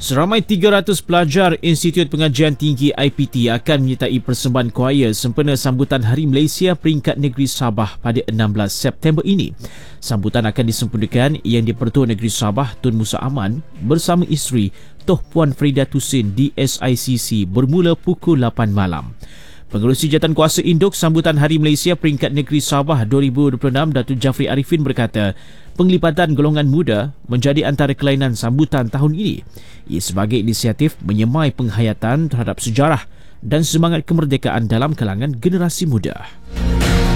Seramai 300 pelajar Institut Pengajian Tinggi IPT akan menyertai persembahan choir sempena sambutan Hari Malaysia Peringkat Negeri Sabah pada 16 September ini. Sambutan akan disempurnakan yang di-Pertua Negeri Sabah Tun Musa Aman bersama isteri Toh Puan Frida Tusin di SICC bermula pukul 8 malam. Pengerusi Jawatankuasa Induk Sambutan Hari Malaysia Peringkat Negeri Sabah 2026 Datuk Jafri Arifin berkata, penglibatan golongan muda menjadi antara kelainan sambutan tahun ini. Ia sebagai inisiatif menyemai penghayatan terhadap sejarah dan semangat kemerdekaan dalam kalangan generasi muda.